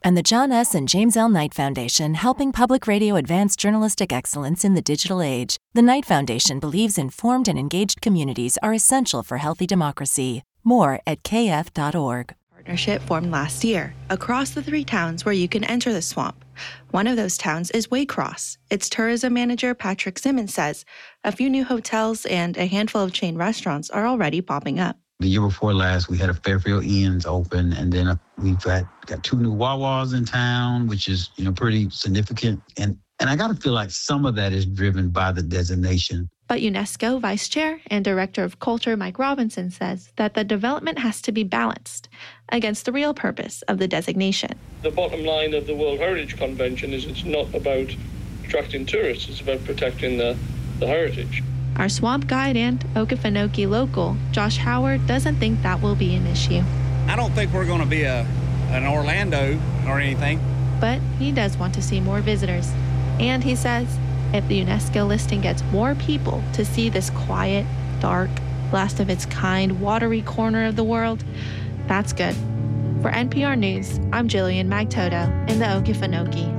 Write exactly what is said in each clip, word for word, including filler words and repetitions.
And the John S. and James L. Knight Foundation, helping public radio advance journalistic excellence in the digital age. The Knight Foundation believes informed and engaged communities are essential for healthy democracy. More at k f dot org. Partnership formed last year across the three towns where you can enter the swamp. One of those towns is Waycross. Its tourism manager, Patrick Simmons, says a few new hotels and a handful of chain restaurants are already popping up. The year before last, we had a Fairfield Inns open, and then we've got, got two new Wawas in town, which is, you know, pretty significant. And and I got to feel like some of that is driven by the designation. But UNESCO Vice Chair and Director of Culture Mike Robinson says that the development has to be balanced against the real purpose of the designation. The bottom line of the World Heritage Convention is it's not about attracting tourists, it's about protecting the, the heritage. Our swamp guide and Okefenokee local, Josh Howard, doesn't think that will be an issue. I don't think we're going to be a an Orlando or anything. But he does want to see more visitors. And he says if the UNESCO listing gets more people to see this quiet, dark, last of its kind, watery corner of the world, that's good. For N P R News, I'm Jillian Magtoto in the Okefenokee.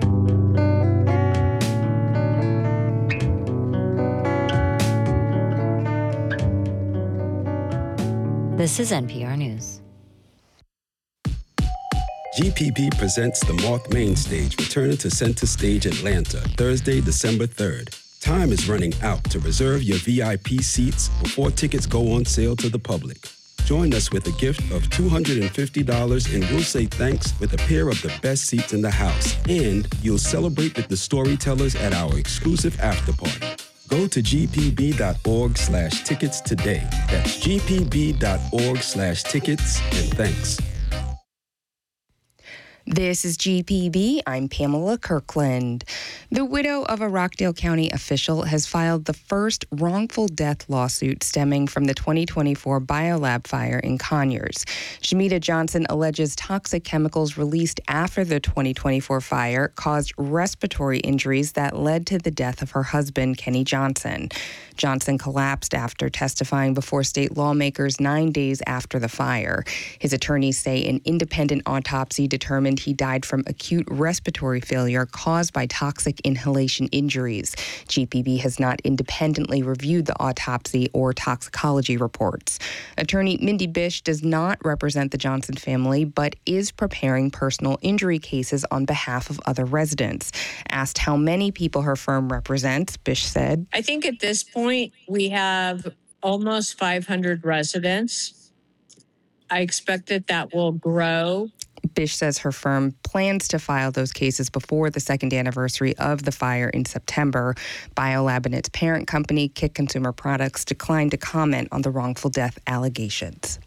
This is N P R News. G P B presents the Moth Main Stage returning to Center Stage Atlanta, Thursday, December third. Time is running out to reserve your V I P seats before tickets go on sale to the public. Join us with a gift of two hundred fifty dollars and we'll say thanks with a pair of the best seats in the house. And you'll celebrate with the storytellers at our exclusive after party. Go to gpb.org slash tickets today. That's gpb.org slash tickets, and thanks. This is G P B. I'm Pamela Kirkland. The widow of a Rockdale County official has filed the first wrongful death lawsuit stemming from the twenty twenty-four biolab fire in Conyers. Shamita Johnson alleges toxic chemicals released after the twenty twenty-four fire caused respiratory injuries that led to the death of her husband, Kenny Johnson. Johnson collapsed after testifying before state lawmakers nine days after the fire. His attorneys say an independent autopsy determined he died from acute respiratory failure caused by toxic inhalation injuries. G P B has not independently reviewed the autopsy or toxicology reports. Attorney Mindy Bish does not represent the Johnson family, but is preparing personal injury cases on behalf of other residents. Asked how many people her firm represents, Bish said, I think at this point we have almost five hundred residents. I expect that that will grow. Bish says her firm plans to file those cases before the second anniversary of the fire in September. BioLab and its parent company, Kick Consumer Products, declined to comment on the wrongful death allegations.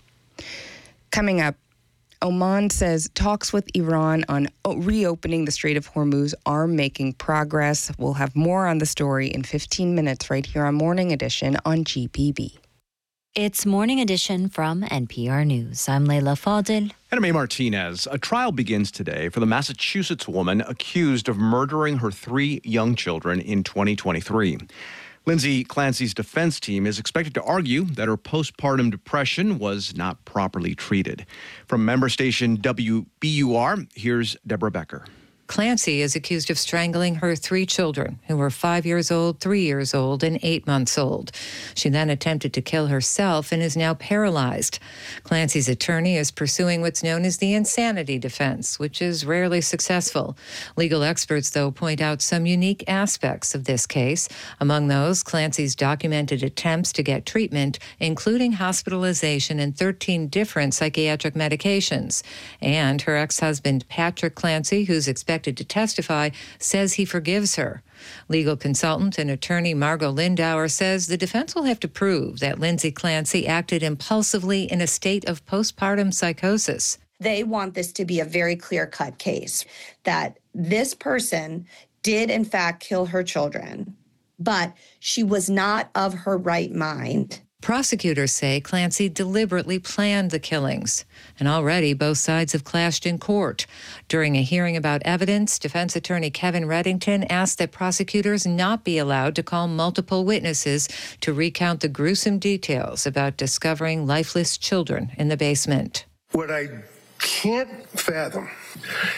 Coming up, Oman says talks with Iran on reopening the Strait of Hormuz are making progress. We'll have more on the story in fifteen minutes right here on Morning Edition on G P B. It's Morning Edition from N P R News. I'm Leila Fadil. And I'm A. Martinez. A trial begins today for the Massachusetts woman accused of murdering her three young children in twenty twenty-three. Lindsay Clancy's defense team is expected to argue that her postpartum depression was not properly treated. From member station W B U R, here's Deborah Becker. Clancy is accused of strangling her three children, who were five years old, three years old, and eight months old. She then attempted to kill herself and is now paralyzed. Clancy's attorney is pursuing what's known as the insanity defense, which is rarely successful. Legal experts, though, point out some unique aspects of this case. Among those, Clancy's documented attempts to get treatment, including hospitalization and thirteen different psychiatric medications. And her ex-husband, Patrick Clancy, who's expected to testify, says he forgives her. Legal consultant and attorney Margot Lindauer says the defense will have to prove that Lindsay Clancy acted impulsively in a state of postpartum psychosis. They want this to be a very clear-cut case, that this person did, in fact, kill her children, but she was not of her right mind. Prosecutors say Clancy deliberately planned the killings, and already both sides have clashed in court. During a hearing about evidence, defense attorney Kevin Reddington asked that prosecutors not be allowed to call multiple witnesses to recount the gruesome details about discovering lifeless children in the basement. What I can't fathom